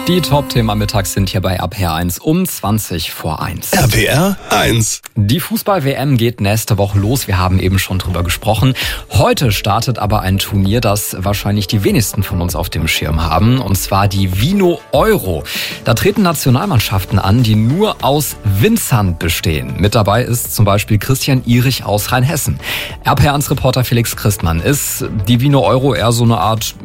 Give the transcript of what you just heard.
Die Top-Themen am Mittag sind hier bei RPR1 um 20 vor 1. RPR 1. Die Fußball-WM geht nächste Woche los. Wir haben eben schon drüber gesprochen. Heute startet aber ein Turnier, das wahrscheinlich die wenigsten von uns auf dem Schirm haben. Und zwar die Vino Euro. Da treten Nationalmannschaften an, die nur aus Winzern bestehen. Mit dabei ist zum Beispiel Christian Ihrig aus Rheinhessen. RPR1-Reporter Felix Christmann. Ist die Vino Euro eher so eine Art